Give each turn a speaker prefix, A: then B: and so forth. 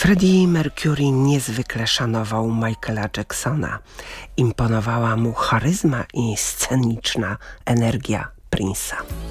A: Freddie Mercury niezwykle szanował Michaela Jacksona. Imponowała mu charyzma i sceniczna energia Prince'a.